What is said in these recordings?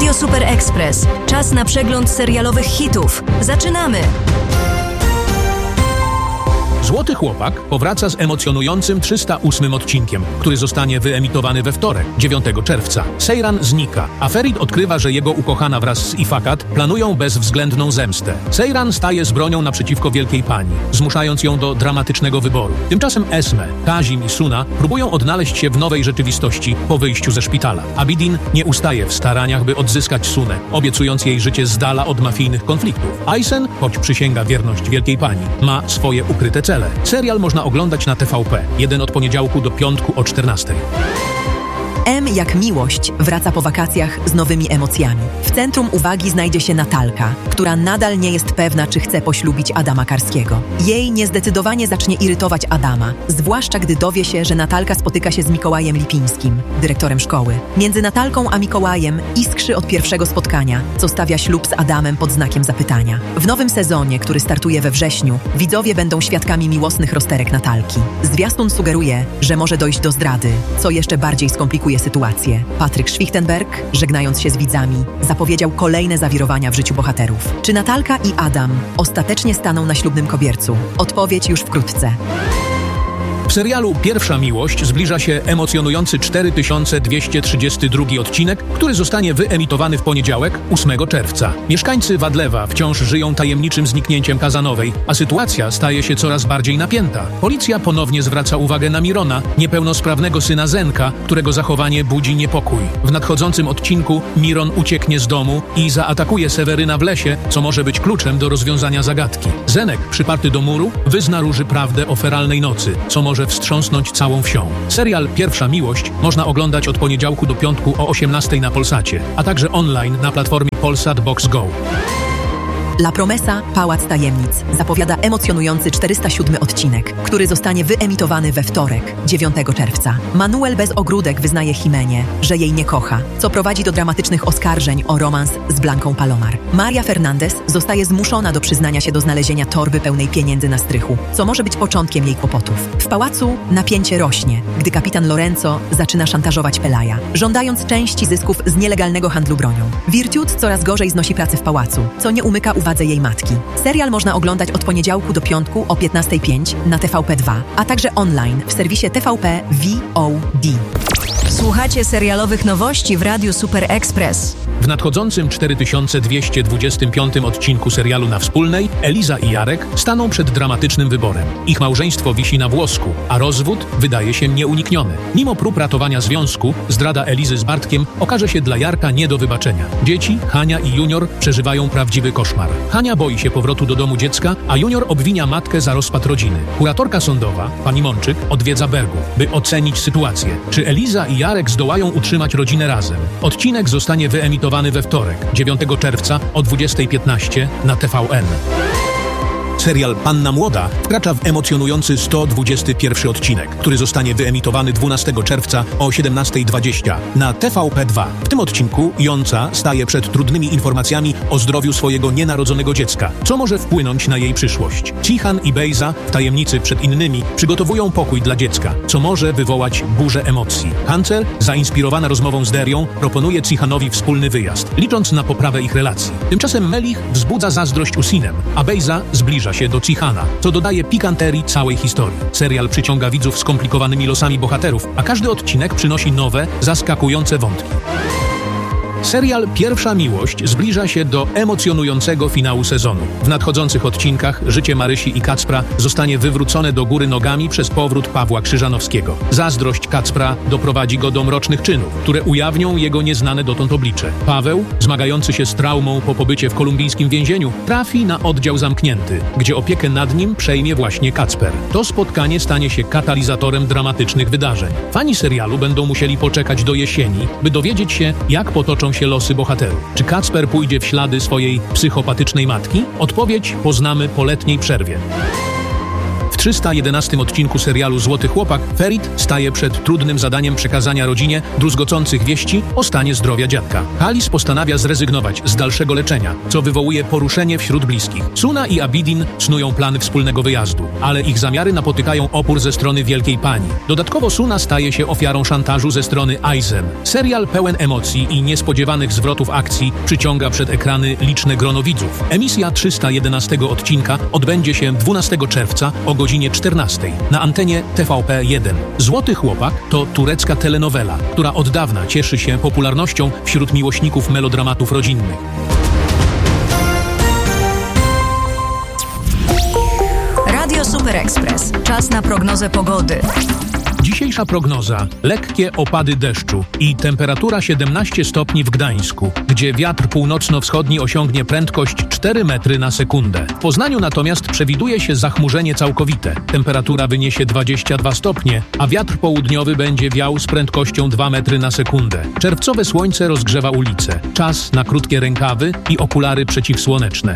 Radio Super Express. Czas na przegląd serialowych hitów. Zaczynamy! Złoty Chłopak powraca z emocjonującym 308 odcinkiem, który zostanie wyemitowany we wtorek, 9 czerwca. Seyran znika, a Ferit odkrywa, że jego ukochana wraz z Ifakat planują bezwzględną zemstę. Seyran staje z bronią naprzeciwko Wielkiej Pani, zmuszając ją do dramatycznego wyboru. Tymczasem Esme, Kazim i Suna próbują odnaleźć się w nowej rzeczywistości po wyjściu ze szpitala. Abidin nie ustaje w staraniach, by odzyskać Sunę, obiecując jej życie z dala od mafijnych konfliktów. Aysen, choć przysięga wierność Wielkiej Pani, ma swoje ukryte cele. Serial można oglądać na TVP, jeden od poniedziałku do piątku o 14:00. M jak miłość wraca po wakacjach z nowymi emocjami. W centrum uwagi znajdzie się Natalka, która nadal nie jest pewna, czy chce poślubić Adama Karskiego. Jej niezdecydowanie zacznie irytować Adama, zwłaszcza gdy dowie się, że Natalka spotyka się z Mikołajem Lipińskim, dyrektorem szkoły. Między Natalką a Mikołajem iskrzy od pierwszego spotkania, co stawia ślub z Adamem pod znakiem zapytania. W nowym sezonie, który startuje we wrześniu, widzowie będą świadkami miłosnych rozterek Natalki. Zwiastun sugeruje, że może dojść do zdrady, co jeszcze bardziej skomplikuje sytuację. Patryk Schwichtenberg, żegnając się z widzami, zapowiedział kolejne zawirowania w życiu bohaterów. Czy Natalka i Adam ostatecznie staną na ślubnym kobiercu? Odpowiedź już wkrótce. W serialu Pierwsza Miłość zbliża się emocjonujący 4232 odcinek, który zostanie wyemitowany w poniedziałek, 8 czerwca. Mieszkańcy Wadlewa wciąż żyją tajemniczym zniknięciem Kazanowej, a sytuacja staje się coraz bardziej napięta. Policja ponownie zwraca uwagę na Mirona, niepełnosprawnego syna Zenka, którego zachowanie budzi niepokój. W nadchodzącym odcinku Miron ucieknie z domu i zaatakuje Seweryna w lesie, co może być kluczem do rozwiązania zagadki. Zenek, przyparty do muru, wyzna Róży prawdę o feralnej nocy, co może wstrząsnąć całą wsią. Serial Pierwsza Miłość można oglądać od poniedziałku do piątku o 18:00 na Polsacie, a także online na platformie Polsat Box Go. La Promesa – Pałac Tajemnic zapowiada emocjonujący 407 odcinek, który zostanie wyemitowany we wtorek, 9 czerwca. Manuel bez ogródek wyznaje Jimenie, że jej nie kocha, co prowadzi do dramatycznych oskarżeń o romans z Blanką Palomar. Maria Fernandez zostaje zmuszona do przyznania się do znalezienia torby pełnej pieniędzy na strychu, co może być początkiem jej kłopotów. W pałacu napięcie rośnie, gdy kapitan Lorenzo zaczyna szantażować Pelaja, żądając części zysków z nielegalnego handlu bronią. Virtute coraz gorzej znosi pracę w pałacu, co nie umyka uwadze jej matki. Serial można oglądać od poniedziałku do piątku o 15:05 na TVP2, a także online w serwisie TVP VOD. Słuchacie serialowych nowości w Radiu Super Express. W nadchodzącym 4225 odcinku serialu Na Wspólnej Eliza i Jarek staną przed dramatycznym wyborem. Ich małżeństwo wisi na włosku, a rozwód wydaje się nieunikniony. Mimo prób ratowania związku, zdrada Elizy z Bartkiem okaże się dla Jarka nie do wybaczenia. Dzieci, Hania i Junior, przeżywają prawdziwy koszmar. Hania boi się powrotu do domu dziecka, a Junior obwinia matkę za rozpad rodziny. Kuratorka sądowa, pani Mączyk, odwiedza Bergów, by ocenić sytuację. Czy Eliza i Jarek zdołają utrzymać rodzinę razem? Odcinek zostanie wyemitowany we wtorek, 9 czerwca o 20:15 na TVN. Serial Panna Młoda wkracza w emocjonujący 121 odcinek, który zostanie wyemitowany 12 czerwca o 17:20 na TVP2. W tym odcinku Jąca staje przed trudnymi informacjami o zdrowiu swojego nienarodzonego dziecka, co może wpłynąć na jej przyszłość. Cihan i Bejza w tajemnicy przed innymi przygotowują pokój dla dziecka, co może wywołać burzę emocji. Hunter, zainspirowana rozmową z Derią, proponuje Cihanowi wspólny wyjazd, licząc na poprawę ich relacji. Tymczasem Melich wzbudza zazdrość u Sinem, a Bejza zbliża się do Cihana, co dodaje pikanterii całej historii. Serial przyciąga widzów skomplikowanymi losami bohaterów, a każdy odcinek przynosi nowe, zaskakujące wątki. Serial Pierwsza Miłość zbliża się do emocjonującego finału sezonu. W nadchodzących odcinkach życie Marysi i Kacpra zostanie wywrócone do góry nogami przez powrót Pawła Krzyżanowskiego. Zazdrość Kacpra doprowadzi go do mrocznych czynów, które ujawnią jego nieznane dotąd oblicze. Paweł, zmagający się z traumą po pobycie w kolumbijskim więzieniu, trafi na oddział zamknięty, gdzie opiekę nad nim przejmie właśnie Kacper. To spotkanie stanie się katalizatorem dramatycznych wydarzeń. Fani serialu będą musieli poczekać do jesieni, by dowiedzieć się, jak potoczą się losy bohaterów. Czy Kacper pójdzie w ślady swojej psychopatycznej matki? Odpowiedź poznamy po letniej przerwie. W 311 odcinku serialu Złoty Chłopak Ferit staje przed trudnym zadaniem przekazania rodzinie druzgocących wieści o stanie zdrowia dziadka. Halis postanawia zrezygnować z dalszego leczenia, co wywołuje poruszenie wśród bliskich. Suna i Abidin snują plany wspólnego wyjazdu, ale ich zamiary napotykają opór ze strony Wielkiej Pani. Dodatkowo Suna staje się ofiarą szantażu ze strony Aizen. Serial pełen emocji i niespodziewanych zwrotów akcji przyciąga przed ekrany liczne grono widzów. Emisja 311 odcinka odbędzie się 12 czerwca o godzinie 14 na antenie TVP1. Złoty Chłopak to turecka telenowela, która od dawna cieszy się popularnością wśród miłośników melodramatów rodzinnych. Radio Super Express. Czas na prognozę pogody. Dzisiejsza prognoza: lekkie opady deszczu i temperatura 17 stopni w Gdańsku, gdzie wiatr północno-wschodni osiągnie prędkość 4 metry na sekundę. W Poznaniu natomiast przewiduje się zachmurzenie całkowite. Temperatura wyniesie 22 stopnie, a wiatr południowy będzie wiał z prędkością 2 metry na sekundę. Czerwcowe słońce rozgrzewa ulice. Czas na krótkie rękawy i okulary przeciwsłoneczne.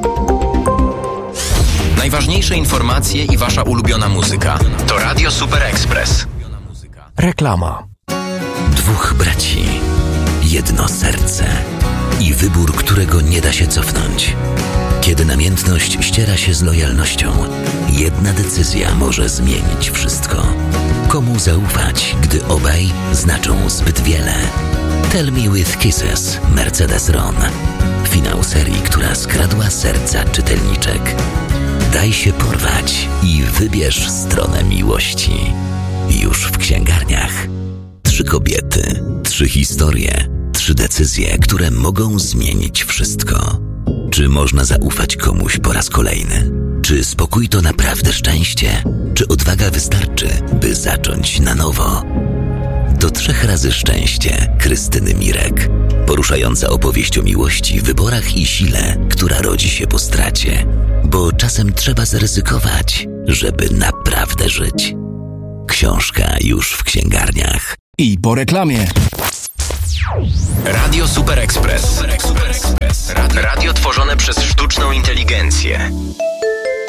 Najważniejsze informacje i wasza ulubiona muzyka. To Radio Super Express. Reklama. Dwóch braci, jedno serce i wybór, którego nie da się cofnąć. Kiedy namiętność ściera się z lojalnością, jedna decyzja może zmienić wszystko. Komu zaufać, gdy obaj znaczą zbyt wiele? Tell Me With Kisses, Mercedes Ron. Finał serii, która skradła serca czytelniczek. Daj się porwać i wybierz stronę miłości. Już w księgarniach. 3 kobiety, 3 historie, 3 decyzje, które mogą zmienić wszystko. Czy można zaufać komuś po raz kolejny? Czy spokój to naprawdę szczęście? Czy odwaga wystarczy, by zacząć na nowo? To 3 razy szczęście Krystyny Mirek. Poruszająca opowieść o miłości, wyborach i sile, która rodzi się po stracie. Bo czasem trzeba zaryzykować, żeby naprawdę żyć. Książka już w księgarniach. I po reklamie. Radio Super Express. Radio tworzone przez sztuczną inteligencję.